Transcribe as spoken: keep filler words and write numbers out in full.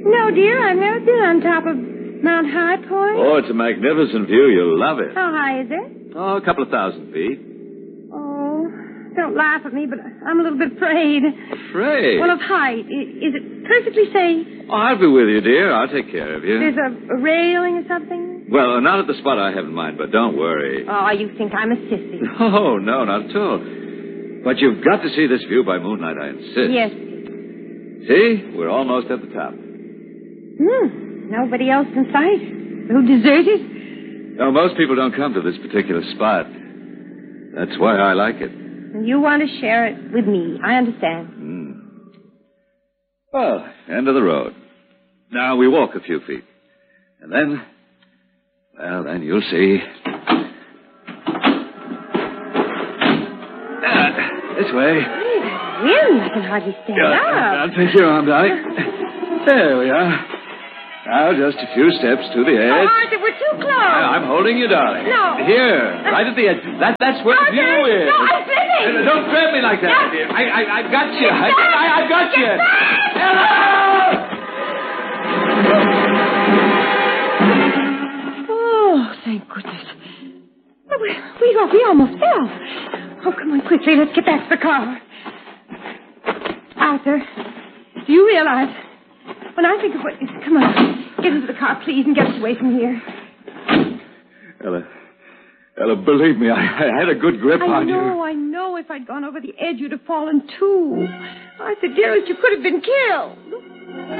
No, dear, I've never been on top of Mount High Point. Oh, it's a magnificent view. You'll love it. How high is it? Oh, a couple of thousand feet. Oh, don't laugh at me, but I'm a little bit afraid. Afraid? Well, of height. I- Is it perfectly safe? Oh, I'll be with you, dear. I'll take care of you. There's a, a railing or something? Well, not at the spot I have in mind, but don't worry. Oh, you think I'm a sissy. No, no, not at all. But you've got to see this view by moonlight, I insist. Yes. See? We're almost at the top. Hmm. Nobody else in sight. So deserted. No, most people don't come to this particular spot. That's why I like it. You want to share it with me. I understand. Hmm. Well, end of the road. Now we walk a few feet. And then, well, then you'll see. Ah, this way. Wind, I can hardly stand Yeah, up. I'll take your arm, darling. There we are. Now, just a few steps to the Oh, edge. Arthur, we're too close. I- I'm holding you, darling. No. Here, right at the edge. That, that's where Arthur, the view is. no, I'm slipping. Uh, Don't grab me like that, No. dear. I, I, I've got you. I, Get back. I, I've got you. Get back. Hello! Oh, thank goodness. Oh, we, we, we almost fell. Oh, come on, quickly. Let's get back to the car. Arthur, do you realize... When I think of what... Come on. Get into the car, please, and get us away from here. Ella, Ella, believe me, I, I had a good grip I on you. know, I know. If I'd gone over the edge, you'd have fallen, too. Arthur, dearest, you could have been killed.